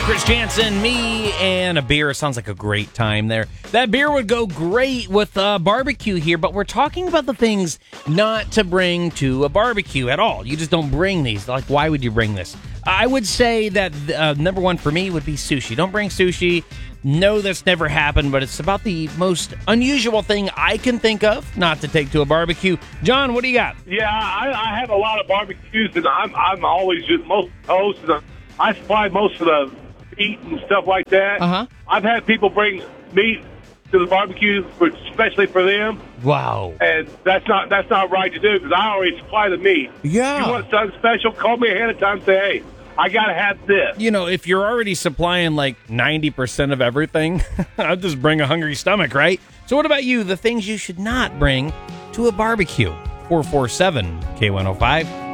Chris Jansen, me, and a beer. Sounds like a great time there. That beer would go great with barbecue here, but we're talking about the things not to bring to a barbecue at all. You just don't bring these. Like, why would you bring this? I would say that number one for me would be sushi. Don't bring sushi. No, that's never happened, but it's about the most unusual thing I can think of not to take to a barbecue. John, what do you got? Yeah, I have a lot of barbecues, and I'm always just most hosts. I supply most of the meat and stuff like that. Uh-huh. I've had people bring meat to the barbecue, especially for them. Wow. And that's not right to do because I already supply the meat. Yeah. If you want something special, call me ahead of time and say, hey, I got to have this. You know, if you're already supplying like 90% of everything, I'll just bring a hungry stomach, right? So what about you? The things you should not bring to a barbecue. 447 K105.